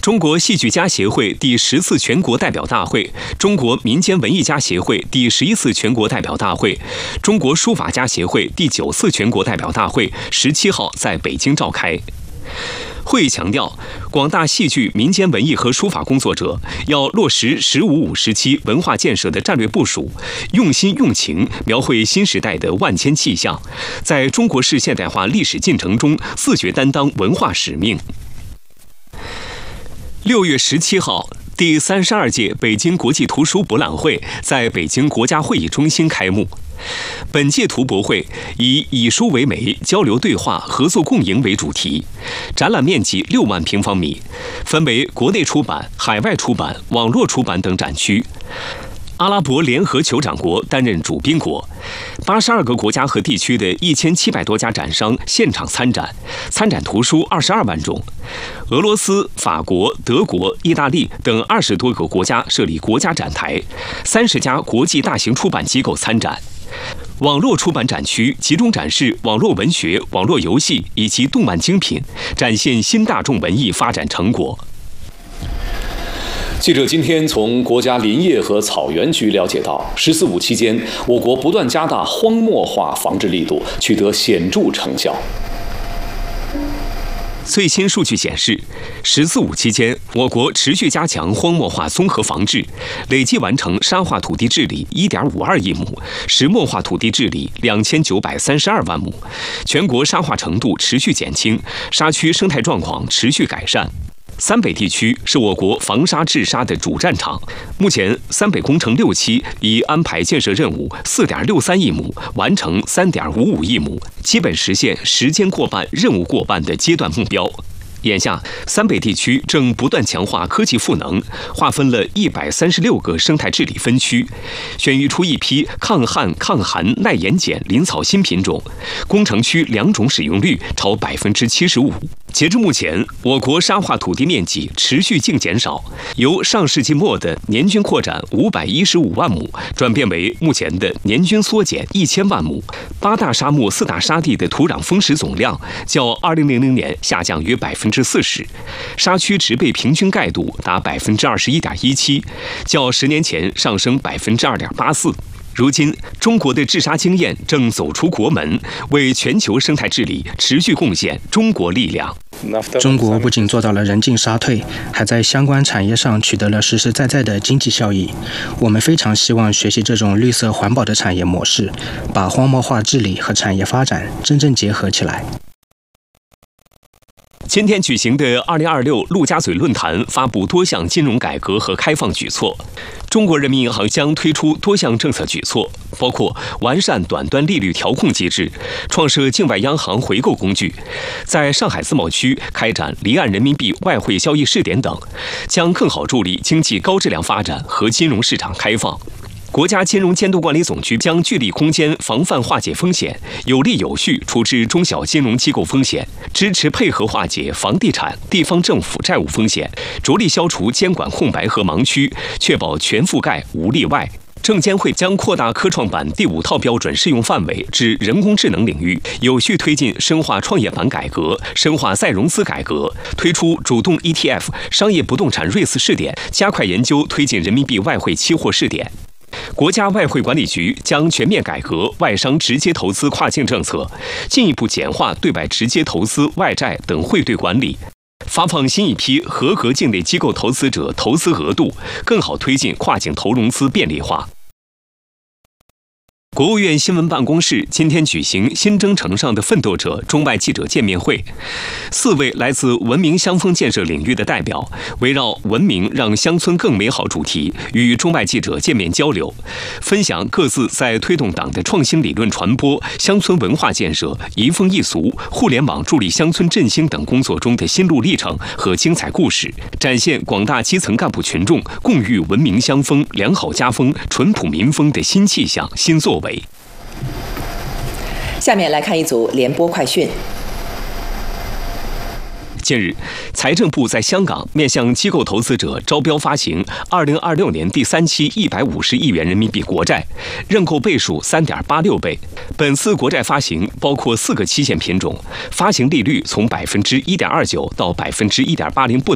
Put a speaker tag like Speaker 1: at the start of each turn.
Speaker 1: 中国戏剧家协会第10次全国代表大会、中国民间文艺家协会第11次全国代表大会、中国书法家协会第9次全国代表大会17号在北京召开。会议强调，广大戏剧、民间文艺和书法工作者要落实“15+5”时期文化建设的战略部署，用心用情描绘新时代的万千气象，在中国式现代化历史进程中自觉担当文化使命。6月17号，第32届北京国际图书博览会在北京国家会议中心开幕。本届图博会以书为媒、交流对话、合作共赢为主题，展览面积6万平方米，分为国内出版、海外出版、网络出版等展区。阿拉伯联合酋长国担任主宾国，82个国家和地区的1700多家展商现场参展，参展图书22万种。俄罗斯、法国、德国、意大利等20多个国家设立国家展台，30家国际大型出版机构参展。网络出版展区集中展示网络文学、网络游戏以及动漫精品，展现新大众文艺发展成果。
Speaker 2: 记者今天从国家林业和草原局了解到，“14+5”期间，我国不断加大荒漠化防治力度，取得显著成效。
Speaker 1: 最新数据显示，“14+5”期间，我国持续加强荒漠化综合防治，累计完成沙化土地治理1.52亿亩，石墨化土地治理2932万亩，全国沙化程度持续减轻，沙区生态状况持续改善。三北地区是我国防沙治沙的主战场。目前，三北工程6期已安排建设任务4.63亿亩，完成3.55亿亩，基本实现时间过半、任务过半的阶段目标。眼下，三北地区正不断强化科技赋能，划分了136个生态治理分区，选育出一批抗旱、抗寒、耐盐碱林草新品种，工程区2种使用率超75%。截至目前，我国沙化土地面积持续净减少，由上世纪末的年均扩展515万亩，转变为目前的年均缩减1000万亩。8大沙漠4大沙地的土壤丰实总量较2000年下降约40%，沙区植被平均盖度达21.17%，较10年前上升2.84%。如今，中国的治沙经验正走出国门，为全球生态治理持续贡献中国力量。
Speaker 3: 中国不仅做到了人进沙退，还在相关产业上取得了实实在在的经济效益。我们非常希望学习这种绿色环保的产业模式，把荒漠化治理和产业发展真正结合起来。
Speaker 1: 今天举行的2026陆家嘴论坛发布多项金融改革和开放举措。中国人民银行将推出多项政策举措，包括完善短端利率调控机制，创设境外央行回购工具，在上海自贸区开展离岸人民币外汇交易试点等，将更好助力经济高质量发展和金融市场开放。国家金融监督管理总局将聚力攻坚防范化解风险，有力有序处置中小金融机构风险，支持配合化解房地产、地方政府债务风险，着力消除监管空白和盲区，确保全覆盖无例外。证监会将扩大科创板第5套标准适用范围至人工智能领域，有序推进深化创业板改革，深化再融资改革，推出主动 ETF 商业不动产瑞士试点，加快研究推进人民币外汇期货试点。国家外汇管理局将全面改革外商直接投资跨境政策，进一步简化对外直接投资、外债等汇兑管理，发放新一批合格境内机构投资者投资额度，更好推进跨境投融资便利化。国务院新闻办公室今天举行新征程上的奋斗者中外记者见面会，4位来自文明乡风建设领域的代表围绕文明让乡村更美好主题与中外记者见面交流，分享各自在推动党的创新理论传播、乡村文化建设、移风易俗、互联网助力乡村振兴等工作中的心路历程和精彩故事，展现广大基层干部群众共育文明乡风、良好家风、淳朴民风的新气象、新作为。
Speaker 4: 下面来看一组联播快讯。
Speaker 1: 近日，财政部在香港面向机构投资者招标发行2026年第3期150亿元人民币国债，认购倍数3.86倍。本次国债发行包括4个期限品种，发行利率从1.29%到1.80%不等。